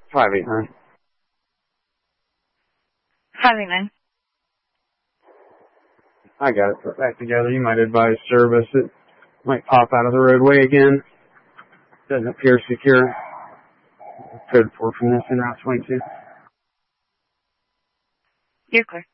589. 589. I got it put back together. You might advise service. It might pop out of the roadway again. Doesn't appear secure. Code 4 from this in Route 22. You're clear.